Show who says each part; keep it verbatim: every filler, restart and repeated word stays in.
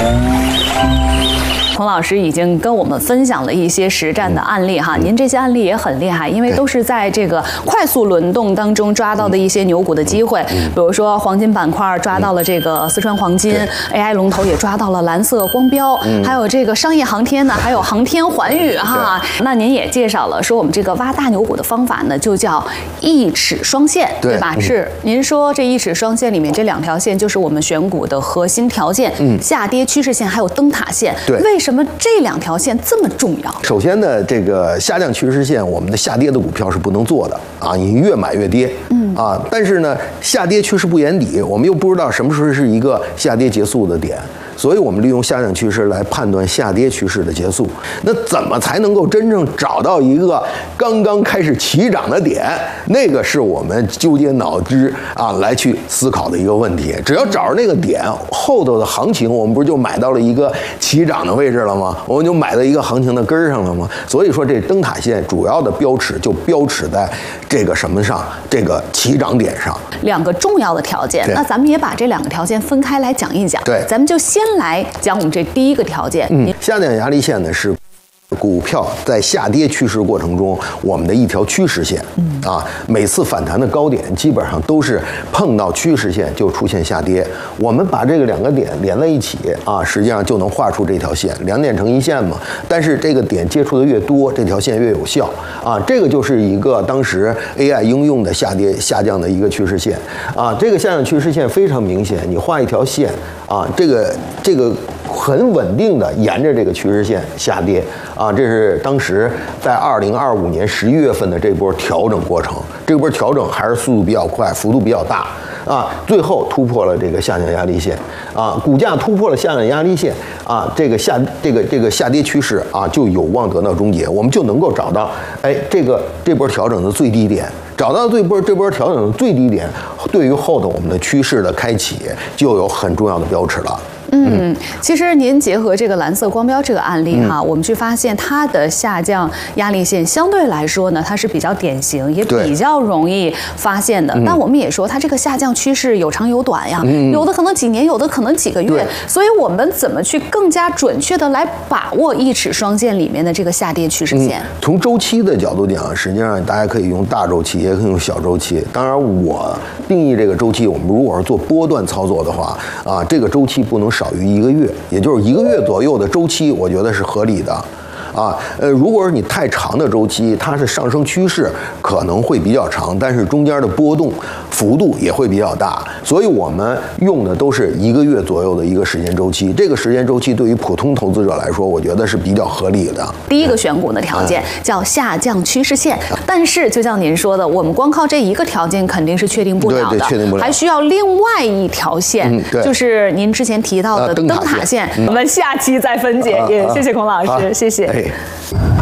Speaker 1: 孔老师已经跟我们分享了一些实战的案例哈，您这些案例也很厉害，因为都是在这个快速轮动当中抓到的一些牛股的机会，比如说黄金板块抓到了这个四川黄金 ，A I 龙头也抓到了蓝色光标，还有这个商业航天呢，还有航天环宇哈。那您也介绍了说我们这个挖大牛股的方法呢，就叫一尺双线，对吧？是，您说这一尺双线里面这两条线就是我们选股的核心条件，下跌趋势线还有灯塔线，对，为什么这两条线这么重要？
Speaker 2: 首先呢，这个下降趋势线，我们的下跌的股票是不能做的啊，你越买越跌，嗯啊，但是呢，下跌趋势不言底，我们又不知道什么时候是一个下跌结束的点。所以我们利用下降趋势来判断下跌趋势的结束。那怎么才能够真正找到一个刚刚开始起涨的点？那个是我们纠结脑汁啊来去思考的一个问题。只要找着那个点，后头的行情我们不是就买到了一个起涨的位置了吗？我们就买到一个行情的根儿上了吗？所以说这灯塔线主要的标尺就标尺在这个什么上？这个起涨点上。
Speaker 1: 两个重要的条件，那咱们也把这两个条件分开来讲一讲。对，咱们就先来讲我们这第一个条件。
Speaker 2: 嗯，下降压力线呢是股票在下跌趋势过程中我们的一条趋势线。嗯啊，每次反弹的高点基本上都是碰到趋势线就出现下跌。我们把这个两个点连在一起啊，实际上就能画出这条线，两点成一线嘛。但是这个点接触的越多，这条线越有效啊。这个就是一个当时 A I 应用的下跌下降的一个趋势线啊。这个下降趋势线非常明显，你画一条线啊，这个这个很稳定的沿着这个趋势线下跌啊。这是当时在二零二五年十一月份的这波调整过程，这波调整还是速度比较快，幅度比较大啊，最后突破了这个下降压力线啊，股价突破了下降压力线啊，这个下这个这个下跌趋势啊就有望得到终结，我们就能够找到哎这个这波调整的最低点。找到这波这波调整的最低点，对于后头我们的趋势的开启就有很重要的标尺了。
Speaker 1: 嗯，其实您结合这个蓝色光标这个案例哈，嗯、我们去发现它的下降压力线相对来说呢，它是比较典型，也比较容易发现的。嗯、但我们也说它这个下降趋势有长有短呀，嗯、有的可能几年，有的可能几个月。所以我们怎么去更加准确的来把握一尺双线里面的这个下跌趋势线？嗯、
Speaker 2: 从周期的角度讲，实际上大家可以用大周期，也可以用小周期。当然，我定义这个周期，我们如果是做波段操作的话，啊，这个周期不能少于一个月，也就是一个月左右的周期，我觉得是合理的。啊，呃，如果是你太长的周期，它是上升趋势可能会比较长，但是中间的波动幅度也会比较大，所以我们用的都是一个月左右的一个时间周期。这个时间周期对于普通投资者来说，我觉得是比较合理的。
Speaker 1: 第一个选股的条件叫下降趋势线，但是就像您说的，我们光靠这一个条件肯定是确定不了的，
Speaker 2: 对对，确定不了，
Speaker 1: 还需要另外一条线，嗯、就是您之前提到的灯塔线。我们下期再分解。也谢谢孔老师，谢谢。